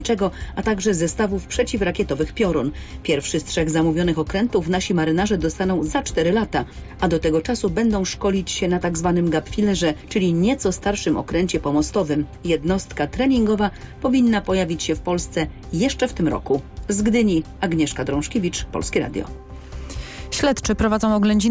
a także zestawów przeciwrakietowych Piorun. Pierwszy z 3 zamówionych okrętów nasi marynarze dostaną za 4 lata, a do tego czasu będą szkolić się na tzw. gapfilerze, czyli nieco starszym okręcie pomostowym. Jednostka treningowa powinna pojawić się w Polsce jeszcze w tym roku. Z Gdyni Agnieszka Drążkiewicz, Polskie Radio. Śledczy prowadzą oględziny